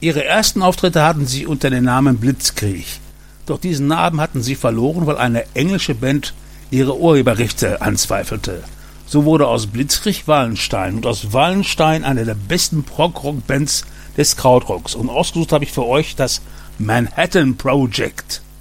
Ihre ersten Auftritte hatten sie unter dem Namen Blitzkrieg. Doch diesen Namen hatten sie verloren, weil eine englische Band ihre Urheberrechte anzweifelte. So wurde aus Blitzkrieg Wallenstein und aus Wallenstein eine der besten Prog-Rock-Bands des Krautrocks. Und ausgesucht habe ich für euch das Manhattan Project.